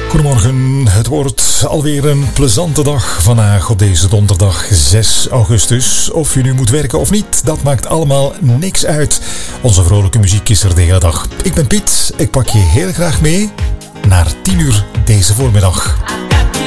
Goedemorgen, het wordt alweer een plezante dag vandaag op deze donderdag 6 augustus. Of je nu moet werken of niet, dat maakt allemaal niks uit. Onze vrolijke muziek is er de hele dag. Ik ben Piet, ik pak je heel graag mee naar 10 uur deze voormiddag.